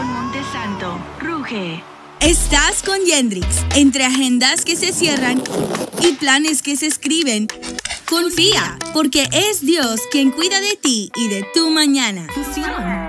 con Montesanto. Ruge. Estás con Yendrix. Entre agendas que se cierran y planes que se escriben, confía, porque es Dios quien cuida de ti y de tu mañana. Fusión.